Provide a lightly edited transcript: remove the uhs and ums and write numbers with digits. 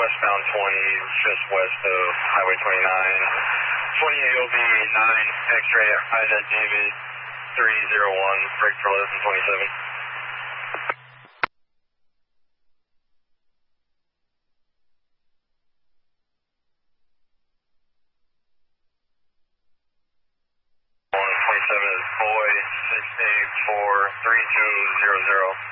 westbound 20, just west of Highway 29. 28 OB 9, X-ray, Ida David 301, break for less than 27. Boy 6843200.